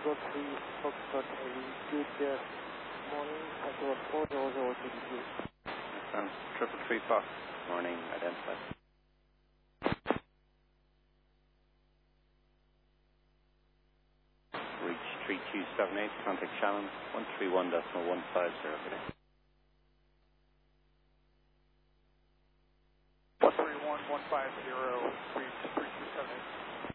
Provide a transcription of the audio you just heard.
Eagle 3, Foxtrot Heavy. Good morning, Control 40022. Sounds 333 Fox. Morning, identified. Reach 3278, contact Shannon, 131.150 today. 131.150, reach 3278.